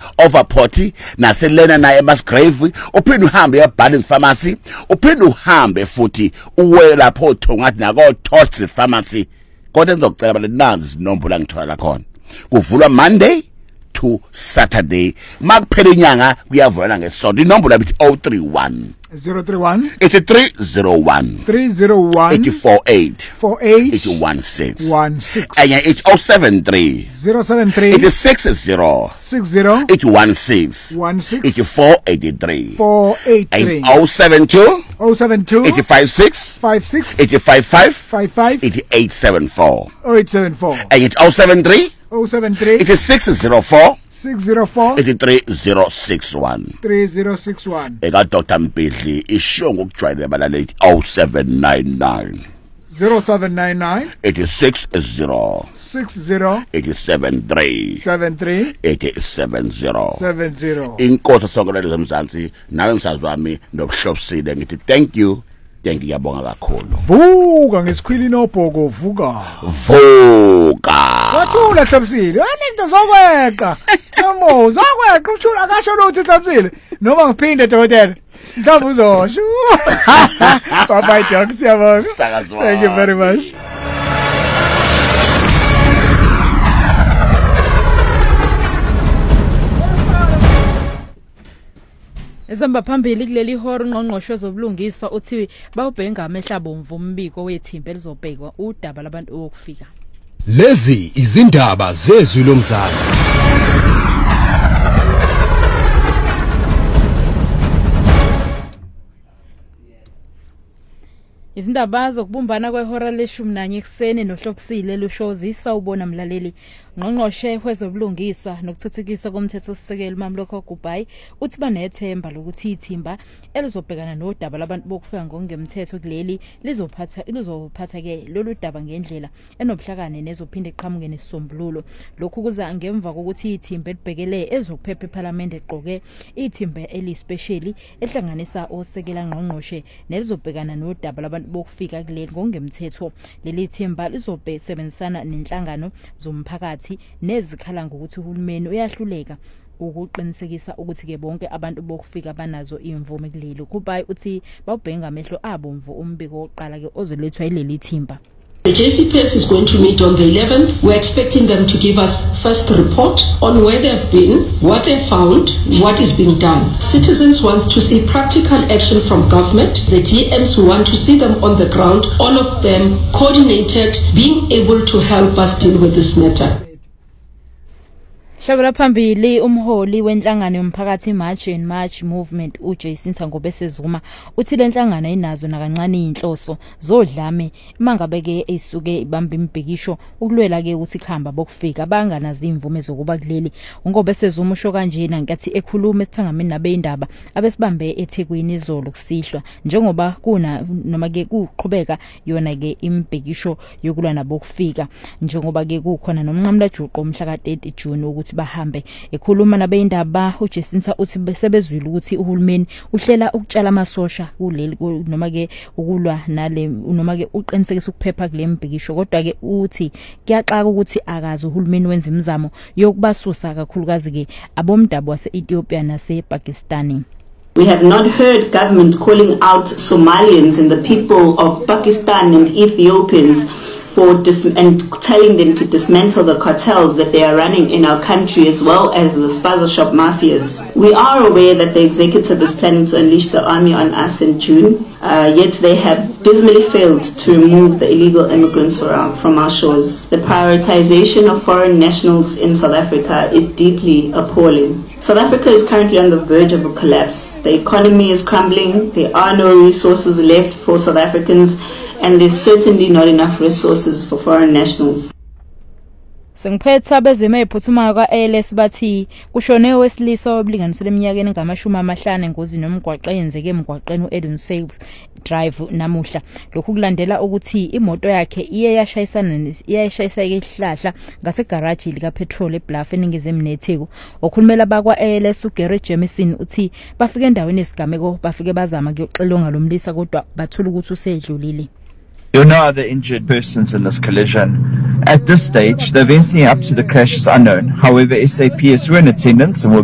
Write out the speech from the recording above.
Overport naselena na eMasgrave uphinde uhambe eBarden Pharmacy uphinde uhambe futhi uwe lapho Thongathi nako Tots Pharmacy kodwa ngizocela balinazi izinombolo ngithola khona kuvulwa Monday to Saturday makuphela inyanga kuyavulana ngesonto inombolo yabithi 031 8301 848 816 anya 073 860 816 843 072 856 855 8874 anya 073 8604 83061 eka Dr Mpidli isho ngokujwayele abalaleli 0799 860 870 inkosi sonke zomzansi nawe ngisazwami nobuhlobisile ngithi thank you ngiyabonga kakhulu vuka ngesikhwili nobhoko vuka wathula Hlobisile into zokweqa noma uzokweqa uthula akasho lutho Hlobisile noma ngiphinde dokotela mhlawumbe uzosho bye doc siyabonga thank you very much. Ezamba phambili kuleli horo ngqongqosho zobulungiswa uthi bawubhenga amehlabomvu umbiko wethimba elizobhekwa udaba labantu okufika. Lezi izindaba zezwi lomzansi. Izindaba zokubumbana kwehora le-11 ekseni noHlobisile lushozisa ubona mlaleli ngqongqoshe kwezobulungiswa nokuthuthukiswa komthethosisekelo Mamloko Gubay uthi banethemba lokuthi ithimba elizobhekana nodaba labantu bokufika ngokungemthetho kuleli lizophatha ke lolu daba ngendlela enobuhlakani nezophinde iqhamuke nesisombululo. Lokhu kuza ngemva kokuthi ithimba elibhekele ezokuphepha eParliament eqoke ithimba elispecially ehlanganisa osekela ngqongqoshe nelizobhekana nodaba labantu bokufika kuleli ngokungemthetho. Leli thimba lizobesebenzisana nenhlangano zomphakathi nezikhala ngokuthi uhulumeni uyahluleka ukuqinisekisa ukuthi ke bonke abantu bokufika banazo imvume kuleli. Gubay uthi bawubhenga amehlo abomvu umbiko oqala ke ozolethwa ileli thimba. The JCPS is going to meet on the 11th. We're expecting them to give us first report on where they've been, what they found, what is being done. Citizens want to see practical action from government. The DMs want to see them on the ground, all of them coordinated, being able to help us deal with this matter. Hlabela phambili umholi wenhlangano yomphakathi March and March Movement uJason Ngobesezuma uthi lenhlangano inazo nakancane inhloso zodlame mangabeke esuke ibamba imbhikisho ukulwela ke ukuthi khamba bokufika banganazi imvume zokuba kuleli. Ngobesezuma usho kanjena nkathi ekhuluma esithangameni nabeyindaba abesibambe eThekwini izolo kusihlwa njengoba kuna noma ke kuqhubeka yona ke imbhikisho yokulwa nabokufika njengoba ke kukhona nomnqamla juqo umhla ka-30 June ukuthi bahambe ekhuluma nabeyindaba uJason uthi besebezwile ukuthi uhulumeni uhlela ukutshala amasosha kuleli noma ke ukulwa nale noma ke uqinisekisa ukuphepha kule mbhikisho kodwa ke uthi kuyaxaka ukuthi akazi uhulumeni wenza imizamo yokubasusa kakhulukazi ke abomdabu wase-Ethiopia nase-Pakistan. We have not heard government calling out Somalians and the people of Pakistan and Ethiopians and telling them to dismantle the cartels that they are running in our country as well as the spaza shop mafias. We are aware that the executive is planning to unleash the army on us in June, yet they have dismally failed to remove the illegal immigrants from our shores. The prioritization of foreign nationals in South Africa is deeply appalling. South Africa is currently on the verge of a collapse. The economy is crumbling, there are no resources left for South Africans, and there's certainly not enough resources for foreign nationals. Sengiphetha bezime ephuthumayo kwa-ALS bathi kushone wesilisa obulinganisele eminyakeni ngama-50 engozini yomgwaqo eyenzeke emgwaqeni u-Edwin Sales Drive namuhla. Lokhu kulandela ukuthi imoto yakhe iye yashayisa ihlahla ngasegaraji likapetrol eBluff eningizimu neTheku. Okhulumela bakwa-ALS uGary Jameson uthi bafike endaweni yesigameko bafike bazama ukuxilonga lomlisa kodwa bathola ukuthi usedlulile. There are no other injured persons in this collision. At this stage, the events leading up to the crash is unknown. However, SAPS were in attendance and will